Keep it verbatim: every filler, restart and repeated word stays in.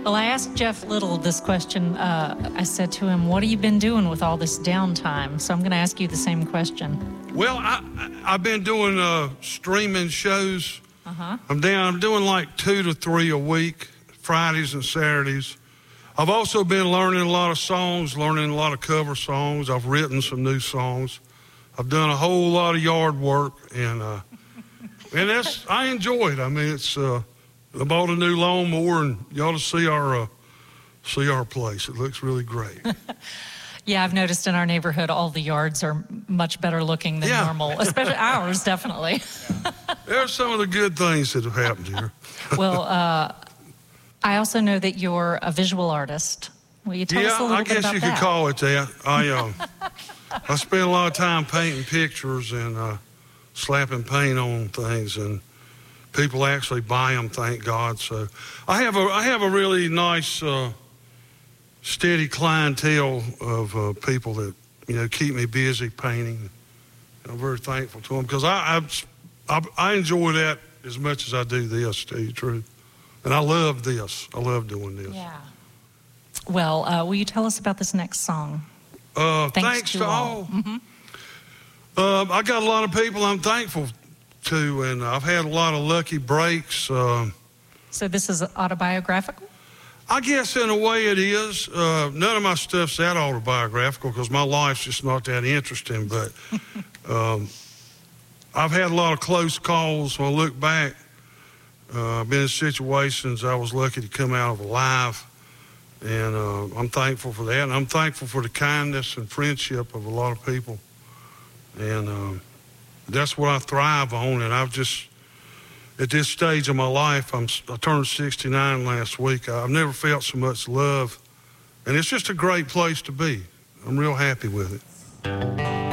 Well, I asked Jeff Little this question. Uh, I said to him, what have you been doing with all this downtime? So I'm going to ask you the same question. Well, I, I've been doing uh, streaming shows. Uh-huh. I'm down. I'm doing like two to three a week, Fridays and Saturdays. I've also been learning a lot of songs, learning a lot of cover songs. I've written some new songs. I've done a whole lot of yard work, and uh, and that's I enjoy it. I mean, it's uh, I bought a new lawnmower, and you ought to see our uh, see our place. It looks really great. Yeah, I've noticed in our neighborhood all the yards are much better looking than Yeah. normal, especially ours, definitely. There's some of the good things that have happened here. Well, uh, I also know that you're a visual artist. Will you tell yeah, us a little I bit guess about you that? could call it that. I um, I spend a lot of time painting pictures and uh, slapping paint on things, and people actually buy them. Thank God. So I have a I have a really nice, uh, steady clientele of uh, people that you know keep me busy painting. I'm very thankful to them because I, I I enjoy that as much as I do this. To tell you the truth, and I love this. I love doing this. Yeah. Well, uh, will you tell us about this next song? Uh, Thanks thanks to to all. all. Mm-hmm. Uh, I got a lot of people I'm thankful to, and I've had a lot of lucky breaks. Uh, So this is autobiographical? I guess in a way it is. Uh, none of my stuff's that autobiographical because my life's just not that interesting, but um, I've had a lot of close calls. When I look back, uh, I've been in situations I was lucky to come out of alive, and uh, I'm thankful for that. And I'm thankful for the kindness and friendship of a lot of people. And um, that's what I thrive on. And I've just, at this stage of my life, I'm, I turned sixty-nine last week. I've never felt so much love. And it's just a great place to be. I'm real happy with it.